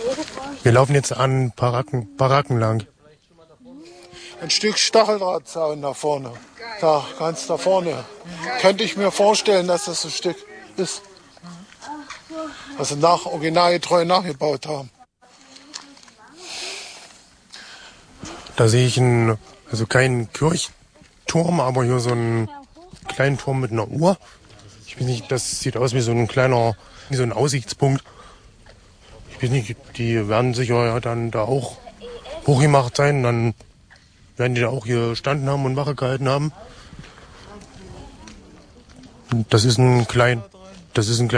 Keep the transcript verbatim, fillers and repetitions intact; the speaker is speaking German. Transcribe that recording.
Wir laufen jetzt an Baracken, Baracken lang. Ein Stück Stacheldrahtzaun da vorne. Da, ganz da vorne. Könnte ich mir vorstellen, dass das ein Stück ist. Was sie nach, originalgetreu nachgebaut haben. Da sehe ich einen, also keinen Kirchturm, aber hier so einen kleinen Turm mit einer Uhr. Ich weiß nicht, das sieht aus wie so ein kleiner, wie so ein Aussichtspunkt. Ich weiß nicht, die werden sicher ja dann da auch hochgemacht sein. Dann werden die da auch hier gestanden haben und Wache gehalten haben. Das ist ein klein, das ist ein klein